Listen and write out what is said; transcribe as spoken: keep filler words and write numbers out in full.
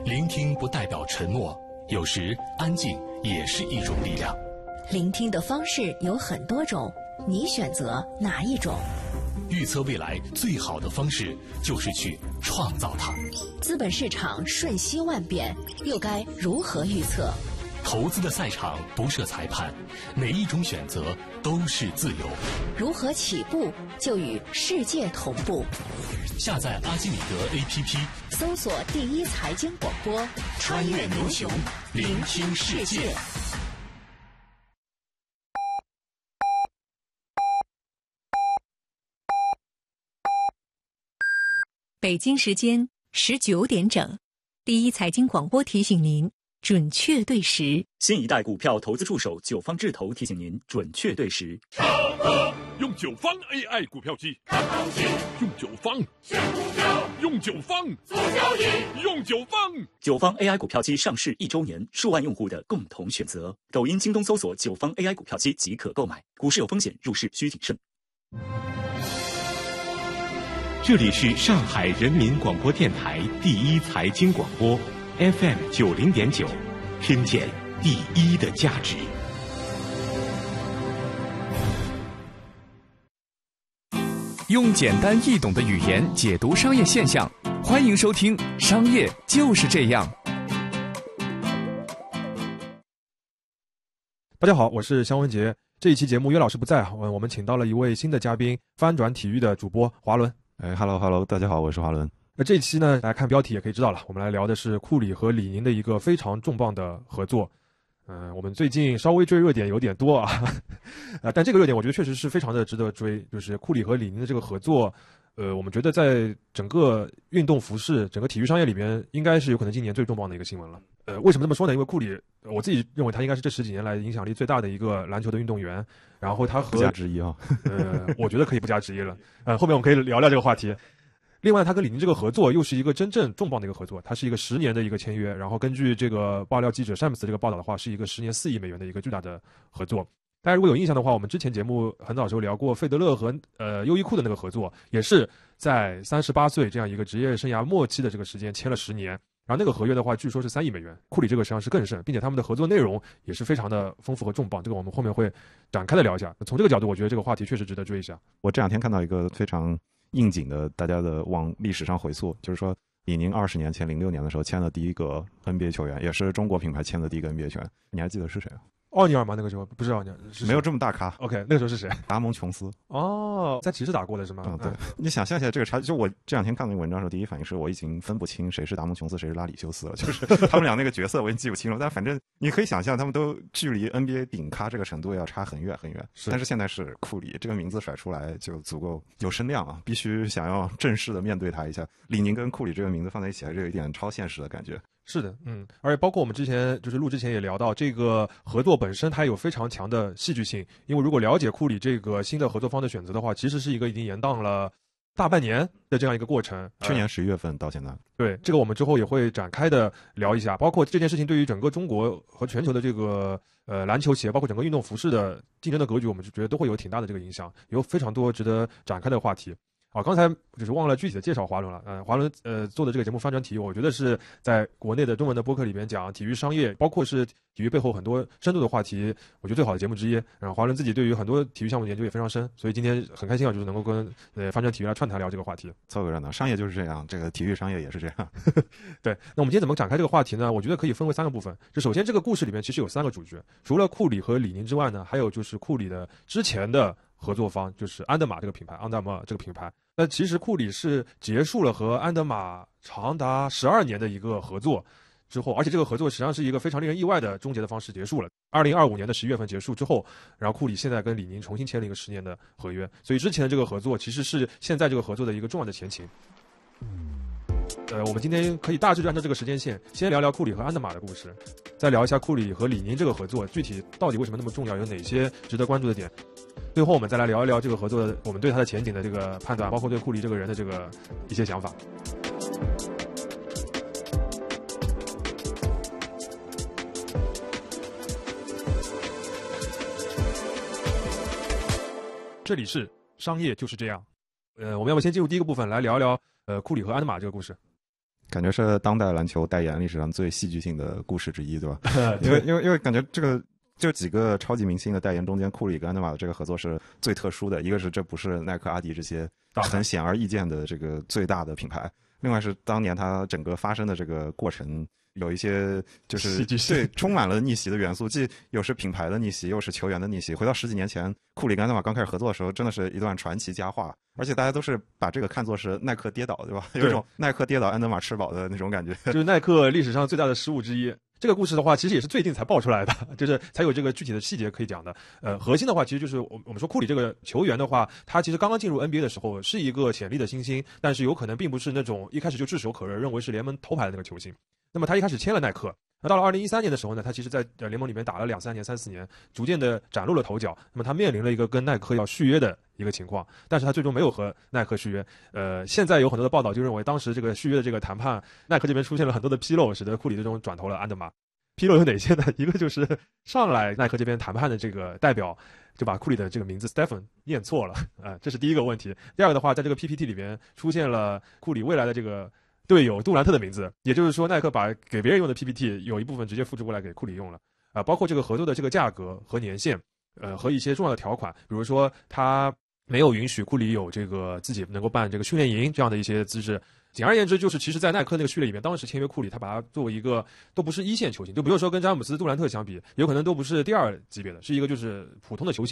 聆听不代表沉默，有时安静也是一种力量。 聆听的方式有很多种，你选择哪一种？ 预测未来最好的方式就是去创造它。 资本市场瞬息万变，又该如何预测？ 投资的赛场不设裁判，哪一种选择都是自由。 如何起步就与世界同步？ 下载阿基米德 A P P， 搜索第一财经广播， 穿越牛熊，聆听世界。 北京时间十九点整，第一财经广播提醒您准确对时。 新一代股票投资助手九方智投提醒您准确对时。 用九方 A I 股票机，看行情；用九方选股票，用九方做交易，用九方。 九方 A I 股票机上市一周年，数万用户的共同选择。抖音、京东搜索九方 A I 股票机即可购买。股市有风险，入市需谨慎。 这里是上海人民广播电台第一财经广播 F M 九零点九，听见第一的价值。 用简单易懂的语言解读商业现象，欢迎收听《商业就是这样》。 大家好，我是香文杰。这一期节目岳老师不在，我们请到了一位新的嘉宾，翻转体育的主播华伦。 哎 ，Hello Hello， 大家好，我是华伦。 那这一期呢，大家看标题也可以知道了，我们来聊的是库里和李宁的一个非常重磅的合作。嗯、呃，我们最近稍微追热点有点多啊，啊，但这个热点我觉得确实是非常的值得追，就是库里和李宁的这个合作。呃，我们觉得在整个运动服饰、整个体育商业里面，应该是有可能今年最重磅的一个新闻了。呃，为什么这么说呢？因为库里，我自己认为他应该是这十几年来影响力最大的一个篮球的运动员。然后他和不加之一啊， 呃，我觉得可以不加之一了。呃，后面我们可以聊聊这个话题。另外，他跟李宁这个合作又是一个真正重磅的一个合作，它是一个十年的一个签约。然后根据这个爆料记者詹姆斯这个报道的话，是一个十年四亿美元的一个巨大的合作。大家如果有印象的话，我们之前节目很早时候聊过费德勒和呃优衣库的那个合作，也是在三十八岁这样一个职业生涯末期的这个时间签了十年。然后那个合约的话，据说是三亿美元。库里这个实际上是更甚，并且他们的合作内容也是非常的丰富和重磅。这个我们后面会展开的聊一下。从这个角度，我觉得这个话题确实值得追一下。 我这两天看到一个非常应景的，大家的往历史上回溯，就是说李宁二十年前零六年的时候签了第一个 N B A 球员，也是中国品牌签的第一个 N B A 球员，你还记得是谁啊？ 奥尼尔吗？那个时候不是奥尼尔， 没有这么大咖。 OK， 那个时候是谁？ 达蒙琼斯。 哦，在骑士打过的是吗？ 嗯，对。嗯、你想象一下这个差距，就我这两天看那个文章的时候，第一反应是我已经分不清谁是达蒙琼斯，谁是拉里修斯了，就是他们俩那个角色我已经记不清了。但反正你可以想象，他们都距离 N B A 顶咖这个程度要差很远很远。是但是现在是库里这个名字甩出来就足够有声量啊，必须想要正式的面对他一下。李宁跟库里这个名字放在一起，还是有一点超现实的感觉。 是的，嗯，而且包括我们之前就是录之前也聊到，这个合作本身它有非常强的戏剧性，因为如果了解库里这个新的合作方的选择的话，其实是一个已经延宕了大半年的这样一个过程。 去年十一月份到现在， 对这个我们之后也会展开的聊一下，包括这件事情对于整个中国和全球的这个呃篮球鞋，包括整个运动服饰的竞争的格局，我们就觉得都会有挺大的这个影响，有非常多值得展开的话题。啊，刚才就是忘了具体的介绍华伦了。呃，华伦呃做的这个节目翻转体育，我觉得是在国内的中文的播客里边讲体育商业，包括是体育背后很多深度的话题，我觉得最好的节目之一。然后华伦自己对于很多体育项目研究也非常深，所以今天很开心啊，就是能够跟呃翻转体育来串台聊这个话题。 凑个热闹，商业就是这样，这个体育商业也是这样。 对，那我们今天怎么展开这个话题呢？我觉得可以分为三个部分。就首先这个故事里面其实有三个主角，除了库里和李宁之外呢，还有就是库里的之前的合作方，就是安德玛这个品牌，安德玛这个品牌。那其实库里是结束了和安德玛长达十二年的一个合作之后，而且这个合作实际上是一个非常令人意外的终结的方式结束了。二零二五年的十一月份结束之后，然后库里现在跟李宁重新签了一个十年的合约，所以之前的这个合作其实是现在这个合作的一个重要的前情。呃，我们今天可以大致按照这个时间线，先聊聊库里和安德玛的故事，再聊一下库里和李宁这个合作具体到底为什么那么重要，有哪些值得关注的点。最后我们再来聊一聊这个合作的我们对它的前景的这个判断，包括对库里这个人的这个一些想法。这里是商业就是这样。呃，我们要不先进入第一个部分，来聊一聊呃库里和安德玛这个故事。 感觉是当代篮球代言历史上最戏剧性的故事之一，对吧？因为因为因为感觉这个这几个超级明星的代言中间，库里跟安德玛的这个合作是最特殊的。一个是这不是耐克、阿迪这些很显而易见的这个最大的品牌，另外是当年它整个发生的这个过程。有一些就是对充满了逆袭的元素，既又是品牌的逆袭，又是球员的逆袭。回到十几年前，库里跟安德玛刚开始合作的时候，真的是一段传奇佳话，而且大家都是把这个看作是耐克跌倒，对吧？有一种耐克跌倒安德玛吃饱的那种感觉， 就是耐克历史上最大的失误之一。这个故事的话，其实也是最近才爆出来的，就是才有这个具体的细节可以讲的。呃，核心的话，其实就是我我们说库里这个球员的话，他其实刚刚进入 N B A 的时候是一个潜力的新星，但是有可能并不是那种一开始就炙手可热，认为是联盟头牌的那个球星。那么他一开始签了耐克，那到了二零一三年的时候呢，他其实在联盟里面打了两三年、三四年，逐渐的崭露了头角。那么他面临了一个跟耐克要续约的一个情况，但是他最终没有和耐克续约。呃，现在有很多的报道就认为，当时这个续约的这个谈判，耐克这边出现了很多的纰漏，使得库里最终转投了安德玛。纰漏有哪些呢？一个就是上来耐克这边谈判的这个代表就把库里的这个名字 Stephen 念错了，啊、呃，这是第一个问题。第二个的话，在这个 P P T 里边出现了库里未来的这个队友杜兰特的名字，也就是说耐克把给别人用的 P P T 有一部分直接复制过来给库里用了，啊、呃，包括这个合作的这个价格和年限，呃，和一些重要的条款，比如说他没有允许库里有这个自己能够办这个训练营这样的一些资质。简而言之，就是其实，在耐克那个序列里面，当时签约库里，他把他作为一个都不是一线球星，就比如说跟詹姆斯、杜兰特相比，有可能都不是第二级别的，是一个就是普通的球星。